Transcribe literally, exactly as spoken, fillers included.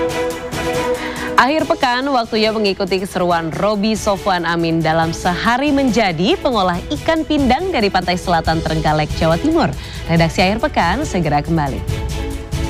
Akhir pekan, waktunya mengikuti keseruan Roby Sofwan Amin dalam Sehari Menjadi pengolah ikan pindang dari pantai selatan Trenggalek, Jawa Timur. Redaksi Akhir Pekan segera kembali.